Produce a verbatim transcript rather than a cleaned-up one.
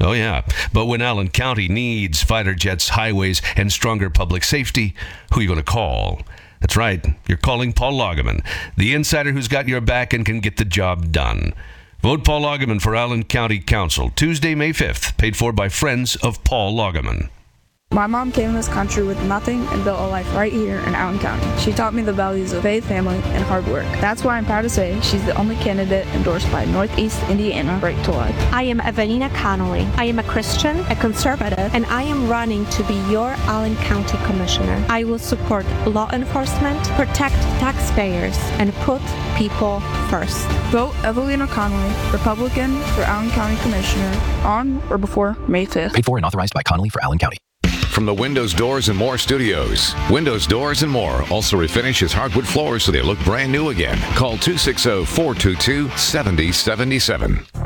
Oh, yeah. But when Allen County needs fighter jets, highways, and stronger public safety, who are you going to call? That's right. You're calling Paul Loggeman, the insider who's got your back and can get the job done. Vote Paul Loggeman for Allen County Council, Tuesday, May fifth, paid for by Friends of Paul Loggeman. My mom came to this country with nothing and built a life right here in Allen County. She taught me the values of faith, family, and hard work. That's why I'm proud to say she's the only candidate endorsed by Northeast Indiana Right to Life. I am Evelina Connolly. I am a Christian, a conservative, and I am running to be your Allen County Commissioner. I will support law enforcement, protect taxpayers, and put people first. Vote Evelina Connolly, Republican, for Allen County Commissioner on or before May fifth. Paid for and authorized by Connolly for Allen County. From the Windows, Doors, and More studios, Windows, Doors, and More also refinishes hardwood floors so they look brand new again. Call two six zero, four two two, seven zero seven seven.